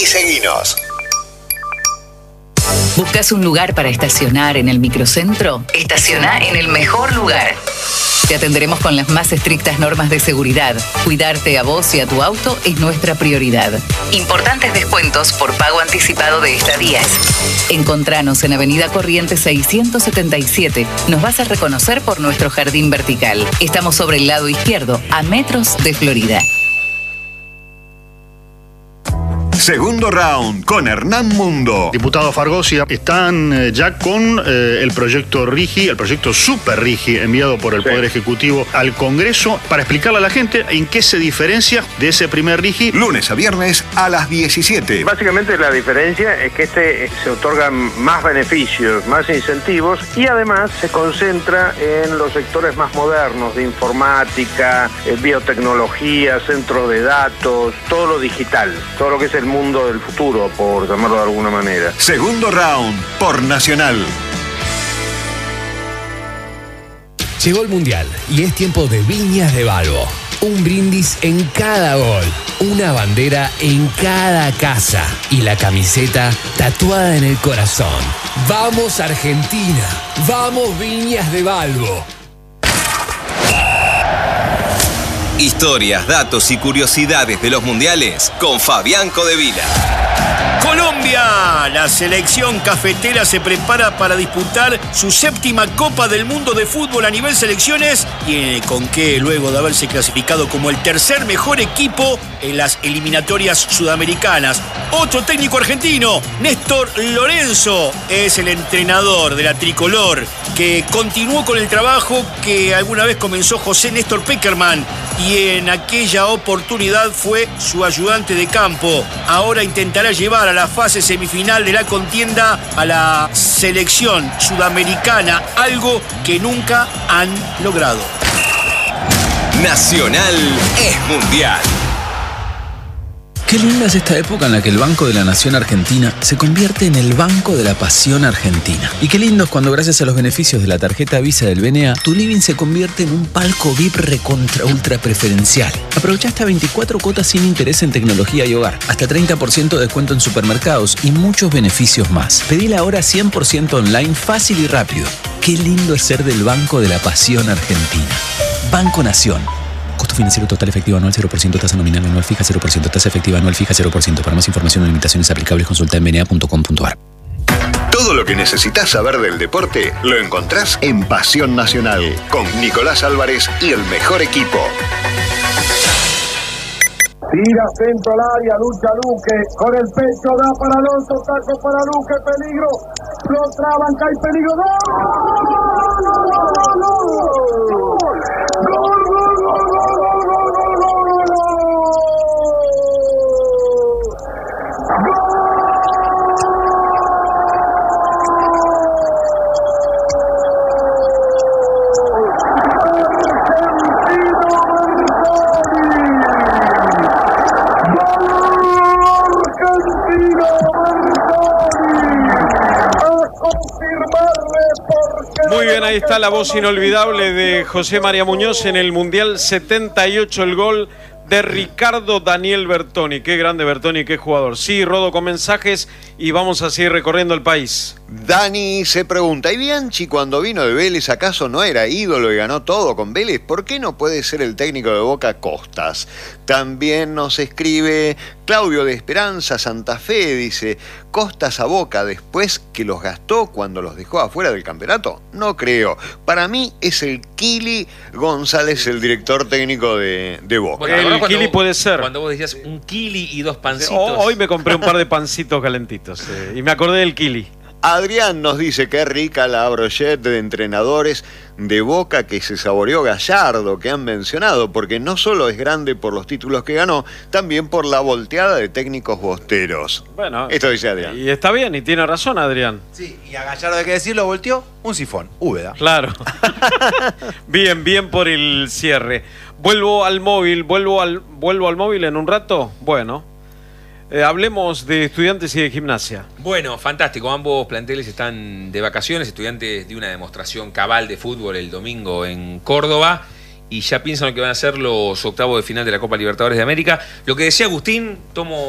seguinos. ¿Buscas un lugar para estacionar en el microcentro? Estaciona en el mejor lugar. Te atenderemos con las más estrictas normas de seguridad. Cuidarte a vos y a tu auto es nuestra prioridad. Importantes descuentos por pago anticipado de estadías. Encontranos en Avenida Corrientes 677. Nos vas a reconocer por nuestro jardín vertical. Estamos sobre el lado izquierdo, a metros de Florida. Segundo round con Hernán Mundo. Diputado Fargosia, están ya con el proyecto RIGI, el proyecto Super RIGI, enviado por el Poder Ejecutivo al Congreso, para explicarle a la gente en qué se diferencia de ese primer RIGI. Lunes a viernes a las 17. Básicamente la diferencia es que se otorgan más beneficios, más incentivos, y además se concentra en los sectores más modernos de informática, biotecnología, centros de datos, todo lo digital, todo lo que es el mundo del futuro, por llamarlo de alguna manera. Segundo round por Nacional. Llegó el Mundial y es tiempo de Viñas de Balbo. Un brindis en cada gol, una bandera en cada casa y la camiseta tatuada en el corazón. ¡Vamos Argentina! ¡Vamos Viñas de Balbo! Historias, datos y curiosidades de los mundiales con Fabián Codevila. Colombia, la selección cafetera se prepara para disputar su 7ª Copa del Mundo de Fútbol a nivel selecciones. Tiene con qué, luego de haberse clasificado como el tercer mejor equipo en las eliminatorias sudamericanas. Otro técnico argentino, Néstor Lorenzo, es el entrenador de la tricolor, que continuó con el trabajo que alguna vez comenzó José Néstor Peckerman, y en aquella oportunidad fue su ayudante de campo. Ahora intentará llevar a la fase semifinal de la contienda a la selección sudamericana, algo que nunca han logrado. Nacional es mundial. Qué linda es esta época en la que el Banco de la Nación Argentina se convierte en el Banco de la Pasión Argentina. Y qué lindo es cuando, gracias a los beneficios de la tarjeta Visa del BNA, tu living se convierte en un palco VIP recontra ultra preferencial. Aprovecha hasta 24 cuotas sin interés en tecnología y hogar, hasta 30% de descuento en supermercados y muchos beneficios más. Pedila ahora 100% online, fácil y rápido. Qué lindo es ser del Banco de la Pasión Argentina. Banco Nación. Costo financiero total efectivo anual 0%, tasa nominal anual fija 0%, tasa efectiva anual fija 0%. Para más información o limitaciones aplicables, consulta en bna.com.ar. Todo lo que necesitas saber del deporte lo encontrás en Pasión Nacional con Nicolás Álvarez y el mejor equipo. Tira centro al área, lucha Luque, con el pecho da para Alonso, taco para Luque, peligro, lo traban, cae peligro, ¡gol! Muy bien, ahí está la voz inolvidable de José María Muñoz en el Mundial 78, el gol de Ricardo Daniel Bertoni. Qué grande Bertoni, qué jugador. Sí, Rodo, con mensajes y vamos a seguir recorriendo el país. Dani se pregunta, ¿y Bianchi cuando vino de Vélez acaso no era ídolo y ganó todo con Vélez? ¿Por qué no puede ser el técnico de Boca Costas? También nos escribe Claudio de Esperanza Santa Fe, dice, ¿Costas a Boca después que los gastó cuando los dejó afuera del campeonato? No creo. Para mí es el Kili González, el director técnico de Boca. Bueno, el Kili puede ser. Cuando vos decías un Kili y 2 pancitos. Hoy me compré un par de pancitos calentitos y me acordé del Kili. Adrián nos dice que rica la brochette de entrenadores de Boca que se saboreó Gallardo, que han mencionado, porque no solo es grande por los títulos que ganó, también por la volteada de técnicos bosteros. Bueno, esto dice Adrián. Y está bien, y tiene razón Adrián. Sí, y a Gallardo hay que decirlo, volteó un sifón, Úbeda. Claro. Bien por el cierre. Vuelvo al móvil en un rato. Bueno. Hablemos de Estudiantes y de Gimnasia. Bueno, fantástico. Ambos planteles están de vacaciones. Estudiantes de una demostración cabal de fútbol el domingo en Córdoba y ya piensan lo que van a ser los octavos de final de la Copa Libertadores de América. Lo que decía Agustín, tomo